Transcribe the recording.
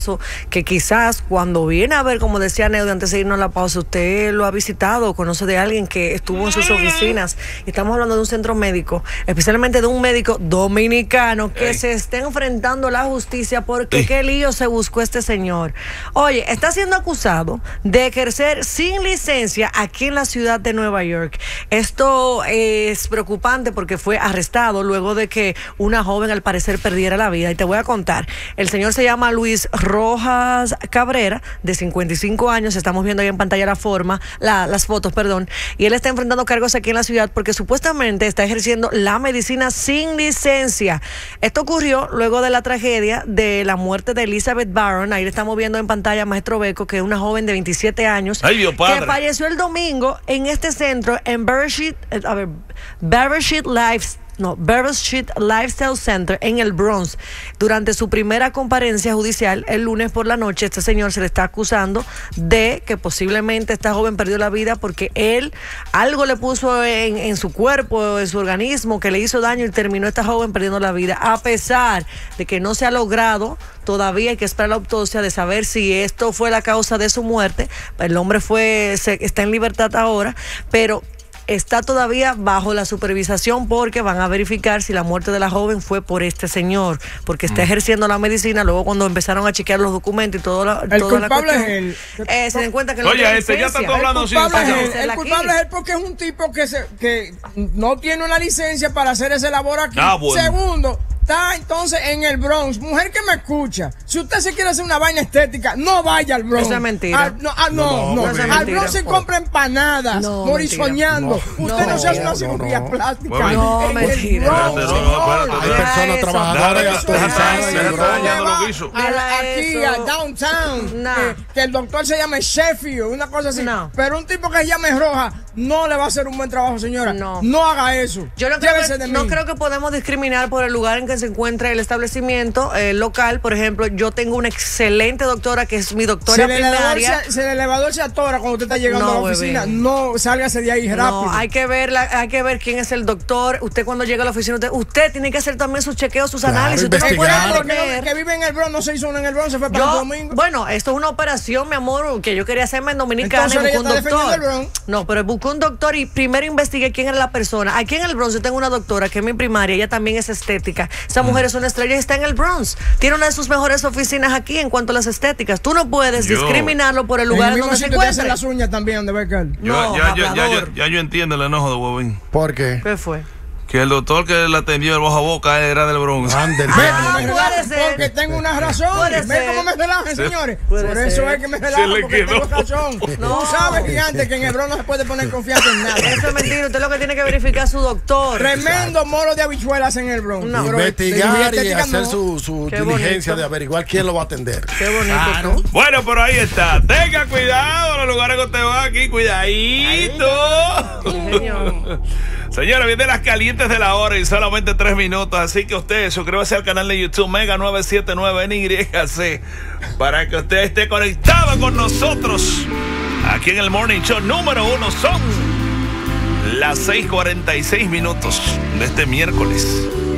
que quizás cuando viene a ver, como decía Neudi antes de irnos a la pausa, usted lo ha visitado o conoce de alguien que estuvo en sus oficinas. Estamos hablando de un centro médico, especialmente de un médico dominicano que se está enfrentando a la justicia porque qué lío se buscó este señor. Oye, está siendo acusado de ejercer sin licencia aquí en la ciudad de Nueva York. Esto es preocupante porque fue arrestado luego de que una joven al parecer perdiera la vida. Y te voy a contar, el señor se llama Luis Rojas Cabrera, de 55 años, estamos viendo ahí en pantalla las fotos, y él está enfrentando cargos aquí en la ciudad porque supuestamente está ejerciendo la medicina sin licencia. Esto ocurrió luego de la tragedia de la muerte de Elizabeth Barron. Ahí le estamos viendo en pantalla, maestro Beco, que es una joven de 27 años que falleció el domingo en este centro, en Beverly Street Lifestyle Center en el Bronx. Durante su primera comparecencia judicial el lunes por la noche, este señor se le está acusando de que posiblemente esta joven perdió la vida porque él algo le puso en su cuerpo, en su organismo, que le hizo daño y terminó esta joven perdiendo la vida. A pesar de que no se ha logrado, todavía hay que esperar la autopsia de saber si esto fue la causa de su muerte. El hombre está en libertad ahora, pero está todavía bajo la supervisación porque van a verificar si la muerte de la joven fue por este señor, porque está ejerciendo la medicina. Luego cuando empezaron a chequear los documentos y toda la culpable es él. Se dan cuenta que ya está hablando así. El culpable es él porque es un tipo que no tiene una licencia para hacer ese labor aquí. Segundo, está entonces en el Bronx. Mujer que me escucha, si usted se quiere hacer una vaina estética, no vaya al Bronx. Eso es mentira. Al Bronx se compra empanadas, morisoñando. Usted no se hace una cirugía plástica. No, mentira. Hay personas trabajadoras aquí a Downtown, que el doctor se llame Sheffield, una cosa así. Pero un tipo que se llame Roja no le va a hacer un buen trabajo, señora. No haga eso. Yo no creo que podemos discriminar por el lugar en que se encuentra el establecimiento local. Por ejemplo, yo tengo una excelente doctora que es mi doctora primaria. Si el elevador se atora cuando usted está llegando a la oficina, no sálgase de ahí rápido. No, hay que ver quién es el doctor. Usted cuando llega a la oficina, usted tiene que hacer también sus chequeos, sus análisis. Usted no puede poner que vive en el Bronx, no se hizo uno en el Bronx, se fue para el domingo. Bueno, esto es una operación, mi amor, que yo quería hacerme en Dominicana. Entonces, y busqué un doctor. No, pero busqué un doctor y primero investigué quién era la persona. Aquí en el Bronx yo tengo una doctora que es mi primaria, ella también es estética. Esa mujer es una estrella y está en el Bronx. Tiene una de sus mejores oficinas aquí en cuanto a las estéticas. Tú no puedes discriminarlo por el lugar donde se encuentra. Hacen las uñas también, donde ve ya yo entiendo el enojo de Huevín. ¿Por qué? ¿Qué fue? Que el doctor que le atendió el boca a boca era del Bronx. Puede ser. Porque tengo una razón. ¿Ven cómo me relajan, señores? Por eso es que me relajan, porque tengo razón. Tú sabes, gigante, que en el Bronx no se puede poner confianza en nada. Eso es mentira. Usted lo que tiene que verificar es su doctor. Tremendo moro de habichuelas en el Bronx. Investigar y hacer su diligencia de averiguar quién lo va a atender. Qué bonito. Bueno, pero ahí está. Tenga cuidado los lugares que usted va aquí. Cuidadito. Señora, viene las calientes de la hora y solamente 3 minutos. Así que usted suscríbase al canal de YouTube Mega 979 NYC para que usted esté conectado con nosotros aquí en el Morning Show número 1. Son las 6:46 minutos de este miércoles.